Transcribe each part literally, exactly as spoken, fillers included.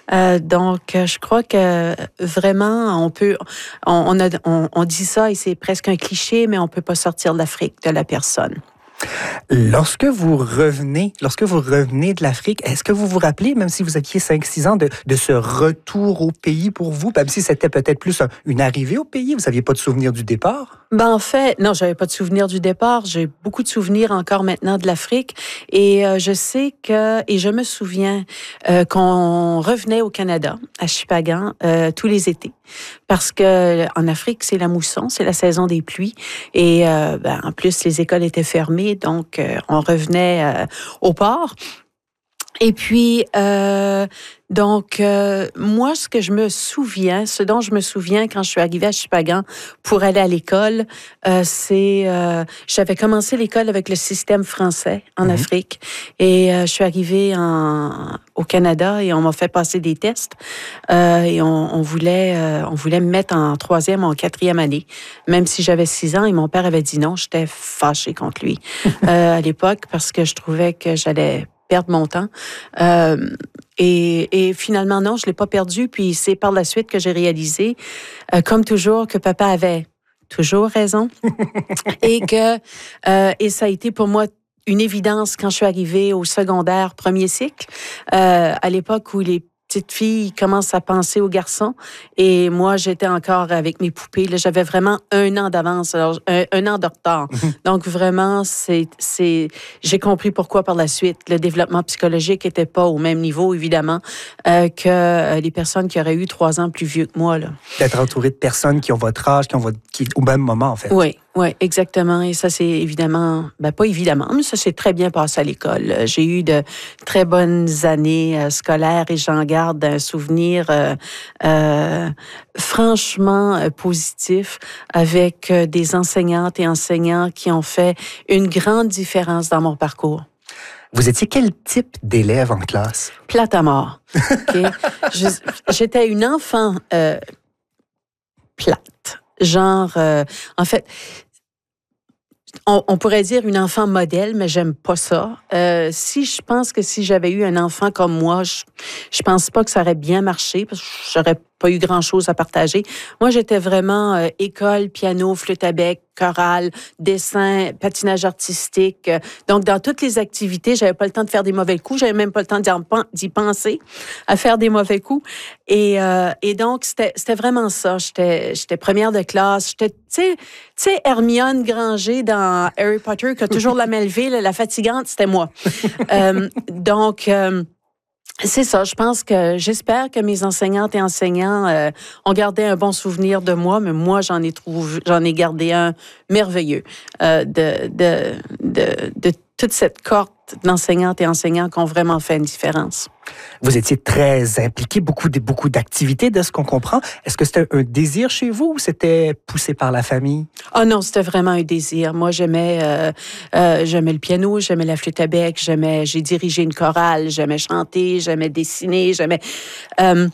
Euh, donc, je crois que vraiment, on peut, on, on, a, on, on dit ça et c'est presque un cliché, mais on peut pas sortir de l'Afrique de la personne. Lorsque vous revenez, lorsque vous revenez de l'Afrique, est-ce que vous vous rappelez, même si vous aviez cinq six ans, de, de ce retour au pays pour vous, même si c'était peut-être plus un, une arrivée au pays, vous n'aviez pas de souvenir du départ? Ben en fait, non, j'avais pas de souvenir du départ. J'ai beaucoup de souvenirs encore maintenant de l'Afrique et euh, je sais que et je me souviens euh, qu'on revenait au Canada à Shippagan euh, tous les étés parce que en Afrique c'est la mousson, c'est la saison des pluies et euh, ben, en plus les écoles étaient fermées donc euh, on revenait euh, au port. Et puis, euh, donc, euh, moi, ce que je me souviens, ce dont je me souviens quand je suis arrivée à Shippagan pour aller à l'école, euh, c'est, euh, j'avais commencé l'école avec le système français en mmh. Afrique et euh, je suis arrivée en, au Canada et on m'a fait passer des tests euh, et on, on voulait, euh, on voulait me mettre en troisième ou en quatrième année, même si j'avais six ans et mon père avait dit non, j'étais fâchée contre lui euh, à l'époque parce que je trouvais que j'allais perdre mon temps. Euh, et, et finalement, non, je l'ai pas perdu. Puis c'est par la suite que j'ai réalisé, euh, comme toujours, que papa avait toujours raison. et que euh, et ça a été pour moi une évidence quand je suis arrivée au secondaire premier cycle, euh, à l'époque où les petites filles commencent à penser aux garçons. Et moi, j'étais encore avec mes poupées. Là, j'avais vraiment un an d'avance, alors, un, un an de retard. Donc, vraiment, c'est, c'est, j'ai compris pourquoi par la suite. Le développement psychologique n'était pas au même niveau, évidemment, euh, que euh, les personnes qui auraient eu trois ans plus vieux que moi. Là. D'être entouré de personnes qui ont votre âge, qui ont votre, qui, au même moment, en fait. Oui. Oui, exactement. Et ça, c'est évidemment, ben pas évidemment, mais ça s'est très bien passé à l'école. J'ai eu de très bonnes années euh, scolaires et j'en garde un souvenir euh, euh, franchement euh, positif avec euh, des enseignantes et enseignants qui ont fait une grande différence dans mon parcours. Vous étiez quel type d'élève en classe? Plate à mort. Okay? Je, j'étais une enfant euh, plate. Genre, euh, en fait, on, on pourrait dire une enfant modèle, mais j'aime pas ça. Euh, si je pense que si j'avais eu un enfant comme moi, je, je pense pas que ça aurait bien marché parce que j'aurais pas eu grand-chose à partager. Moi, j'étais vraiment euh, école, piano, flûte à bec, chorale, dessin, patinage artistique. Donc, dans toutes les activités, j'avais pas le temps de faire des mauvais coups. J'avais même pas le temps d'y, d'y penser, à faire des mauvais coups. Et, euh, et donc, c'était, c'était vraiment ça. J'étais, j'étais première de classe. J'étais, tu sais, tu sais, Hermione Granger dans Harry Potter, qui a toujours la main levée, la fatigante, c'était moi. euh, donc... Euh, C'est ça, je pense que, j'espère que mes enseignantes et enseignants euh, ont gardé un bon souvenir de moi, mais moi, j'en ai trouvé, j'en ai gardé un merveilleux euh, de, de, de, de toute cette cohorte d'enseignantes et enseignants qui ont vraiment fait une différence. Vous étiez très impliqué, beaucoup, de, beaucoup d'activités de ce qu'on comprend. Est-ce que c'était un désir chez vous ou c'était poussé par la famille? Ah oh non, c'était vraiment un désir. Moi, j'aimais, euh, euh, j'aimais le piano, j'aimais la flûte à bec, j'aimais, j'ai dirigé une chorale, j'aimais chanter, j'aimais dessiner, j'aimais... Euh,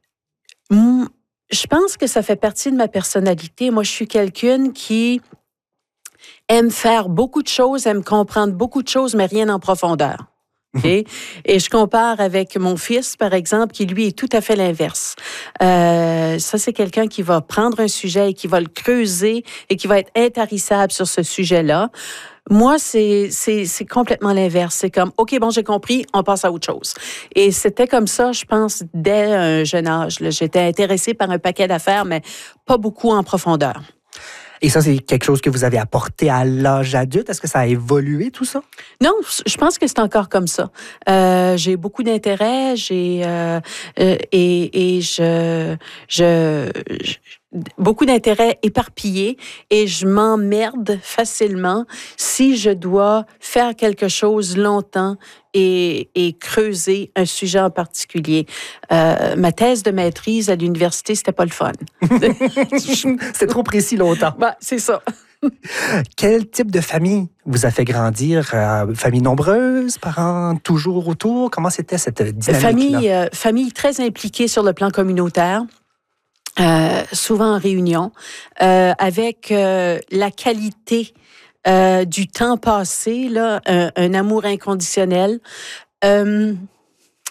je pense que ça fait partie de ma personnalité. Moi, je suis quelqu'un qui aime faire beaucoup de choses, aime comprendre beaucoup de choses, mais rien en profondeur. Okay? Et je compare avec mon fils, par exemple, qui, lui, est tout à fait l'inverse. Euh, ça, c'est quelqu'un qui va prendre un sujet et qui va le creuser et qui va être intarissable sur ce sujet-là. Moi, c'est, c'est, c'est complètement l'inverse. C'est comme, OK, bon, j'ai compris, on passe à autre chose. Et c'était comme ça, je pense, dès un jeune âge. Là. J'étais intéressée par un paquet d'affaires, mais pas beaucoup en profondeur. Et ça, c'est quelque chose que vous avez apporté à l'âge adulte? Est-ce que ça a évolué, tout ça? Non, je pense que c'est encore comme ça. Euh, j'ai beaucoup d'intérêt, j'ai euh, euh, et, et je, je, je beaucoup d'intérêt éparpillé et je m'emmerde facilement si je dois faire quelque chose longtemps et, et creuser un sujet en particulier. Euh, ma thèse de maîtrise à l'université, c'était pas le fun. C'est trop précis longtemps. Ben, c'est ça. Quel type de famille vous a fait grandir? Euh, famille nombreuse, parents toujours autour? Comment c'était cette dynamique-là? Famille, euh, famille très impliquée sur le plan communautaire. Euh, souvent en réunion, euh, avec euh, la qualité euh, du temps passé, là, un, un amour inconditionnel. Euh,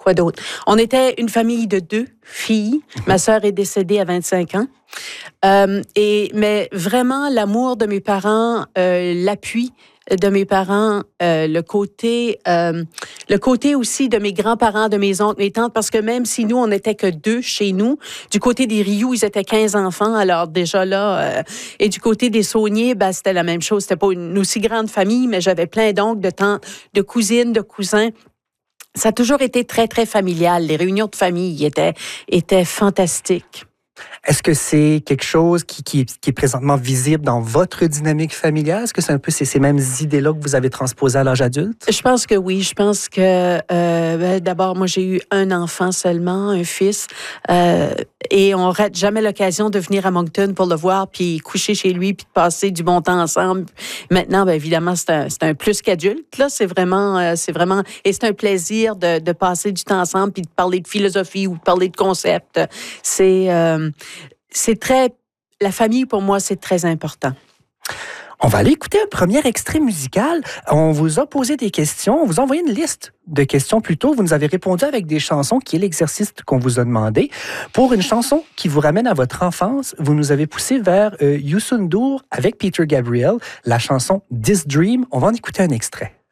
Quoi d'autre? On était une famille de deux filles. Mm-hmm. Ma sœur est décédée à vingt-cinq ans. Euh, et, mais vraiment, l'amour de mes parents, euh, l'appui de mes parents, euh, le côté euh, le côté aussi de mes grands-parents, de mes oncles, mes tantes, parce que même si nous, on n'était que deux chez nous, du côté des Rioux, ils étaient quinze enfants, alors déjà là, euh, et du côté des Sauniers, ben, c'était la même chose. C'était pas une aussi grande famille, mais j'avais plein d'oncles, de tantes, de cousines, de cousins. Ça a toujours été très, très familial. Les réunions de famille étaient, étaient fantastiques. Est-ce que c'est quelque chose qui, qui, qui est présentement visible dans votre dynamique familiale? Est-ce que c'est un peu ces, ces mêmes idées-là que vous avez transposées à l'âge adulte? Je pense que oui. Je pense que, euh, ben, d'abord, moi, j'ai eu un enfant seulement, un fils, euh, et on rate jamais l'occasion de venir à Moncton pour le voir, puis coucher chez lui, puis de passer du bon temps ensemble. Maintenant, bien évidemment, c'est un, c'est un plus qu'adulte. Là, c'est vraiment, euh, c'est vraiment, et c'est un plaisir de, de passer du temps ensemble, puis de parler de philosophie ou de parler de concepts. C'est, euh, c'est très, la famille pour moi, c'est très important. On va aller écouter un premier extrait musical. On vous a posé des questions, on vous a envoyé une liste de questions plus tôt. Vous nous avez répondu avec des chansons, qui est l'exercice qu'on vous a demandé. Pour une chanson qui vous ramène à votre enfance, vous nous avez poussé vers euh, Youssou N'Dour avec Peter Gabriel, la chanson This Dream. On va en écouter un extrait.